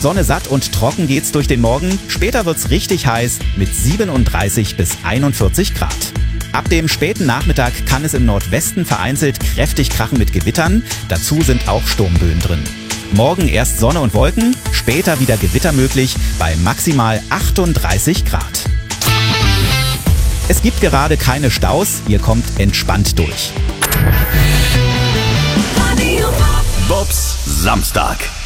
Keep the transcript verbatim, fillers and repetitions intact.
Sonne satt und trocken geht's durch den Morgen. Später wird's richtig heiß mit siebenunddreißig bis einundvierzig Grad. Ab dem späten Nachmittag kann es im Nordwesten vereinzelt kräftig krachen mit Gewittern. Dazu sind auch Sturmböen drin. Morgen erst Sonne und Wolken, später wieder Gewitter möglich bei maximal achtunddreißig Grad. Es gibt gerade keine Staus, ihr kommt entspannt durch. Bobs Samstag.